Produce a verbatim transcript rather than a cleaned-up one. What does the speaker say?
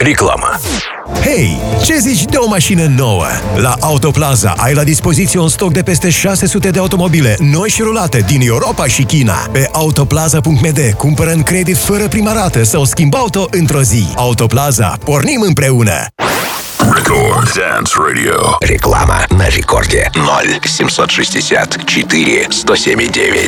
Реклама. Hei, ce zici de o mașină nouă? La Autoplaza ai la dispoziție un stoc de peste șase sute de automobile noi și rulate din Europa și China. Pe autoplaza punct m d cumpără în credit fără prima rată sau schimb auto într-o zi. Autoplaza. Pornim împreună! Record Dance Radio. Реклама на рекорде ноль семьсот шестьдесят четыре сто семь девять.